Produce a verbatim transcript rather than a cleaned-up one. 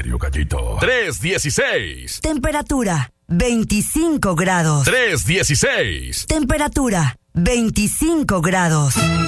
Radio Gallito. tres dieciséis. Temperatura veinticinco grados. tres dieciséis. Temperatura veinticinco grados.